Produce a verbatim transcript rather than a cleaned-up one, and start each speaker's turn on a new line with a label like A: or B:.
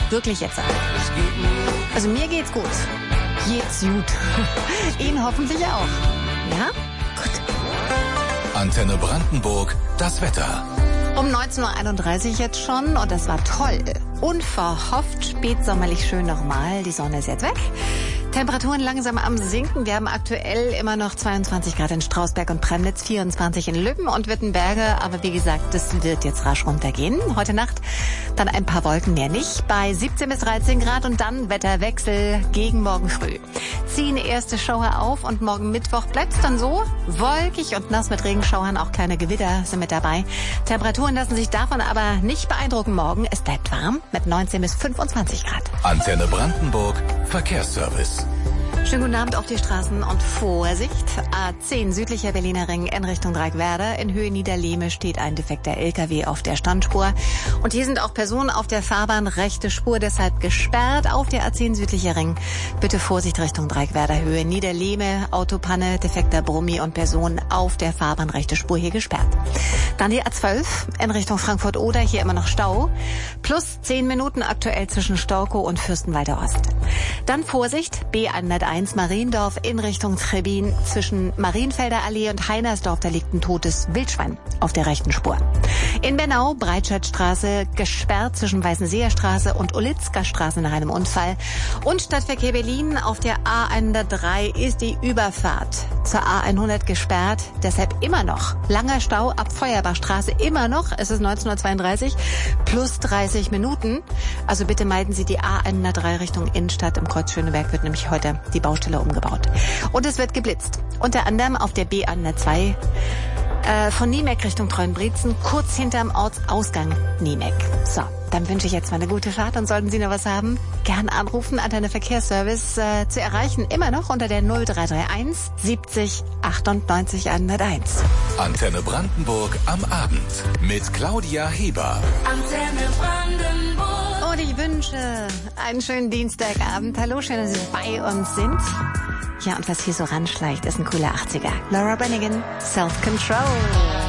A: Wirklich jetzt. Also mir geht's gut. Geht's gut. Ihnen hoffentlich auch. Ja? Gut.
B: Antenne Brandenburg, das Wetter.
A: Um neunzehn Uhr einunddreißig jetzt schon und das war toll. Unverhofft spätsommerlich schön nochmal. Die Sonne ist jetzt weg. Temperaturen langsam am Sinken. Wir haben aktuell immer noch zweiundzwanzig Grad in Strausberg und Premnitz, vierundzwanzig in Lübben und Wittenberge. Aber wie gesagt, das wird jetzt rasch runtergehen. Heute Nacht dann ein paar Wolken, mehr nicht. Bei siebzehn bis dreizehn Grad und dann Wetterwechsel gegen morgen früh. Ziehen erste Schauer auf und morgen Mittwoch bleibt's dann so. Wolkig und nass mit Regenschauern, auch kleine Gewitter sind mit dabei. Temperaturen lassen sich davon aber nicht beeindrucken morgen. Es bleibt warm mit neunzehn bis fünfundzwanzig Grad.
B: Antenne Brandenburg, Verkehrsservice.
A: Schönen guten Abend auf die Straßen und Vorsicht. A zehn südlicher Berliner Ring in Richtung Dreieckwerder. In Höhe Niederlehme steht ein defekter L K W auf der Standspur. Und hier sind auch Personen auf der Fahrbahn, rechte Spur deshalb gesperrt. Auf der A zehn südlicher Ring bitte Vorsicht Richtung Dreieckwerder Höhe Niederlehme. Autopanne, defekter Brummi und Personen auf der Fahrbahn, rechte Spur hier gesperrt. Dann die A zwölf in Richtung Frankfurt-Oder, hier immer noch Stau. Plus zehn Minuten aktuell zwischen Storkow und Fürstenwalder Ost. Dann Vorsicht, B hunderteins Mariendorf in Richtung Trebin zwischen Marienfelder Allee und Heinersdorf, da liegt ein totes Wildschwein auf der rechten Spur. In Bernau, Breitscheidstraße gesperrt zwischen Weißenseer Straße und Olitzker Straße nach einem Unfall. Und Stadtverkehr Berlin auf der A hundertdrei ist die Überfahrt zur A hundert gesperrt, deshalb immer noch langer Stau ab Feuerbachstraße, immer noch, es ist neunzehn Uhr zweiunddreißig, plus dreißig Minuten. Also bitte meiden Sie die A hundertdrei Richtung Innenstadt. Im Kreuz Schöneberg wird nämlich heute die Baustelle umgebaut. Und es wird geblitzt. Unter anderem auf der B hundertzwei äh, von Niemeck Richtung Treuenbrietzen, kurz hinterm Ortsausgang Niemeck. So, dann wünsche ich jetzt mal eine gute Fahrt und sollten Sie noch was haben, gern anrufen. Antenne Verkehrsservice äh, zu erreichen, immer noch unter der null drei drei eins siebzig achtundneunzig hunderteins.
B: Antenne Brandenburg am Abend mit Claudia Heber.
C: Antenne Brandenburg.
A: Und ich wünsche einen schönen Dienstagabend. Hallo, schön, dass Sie bei uns sind. Ja, und was hier so ranschleicht, ist ein cooler achtziger. Laura Branigan, Self-Control.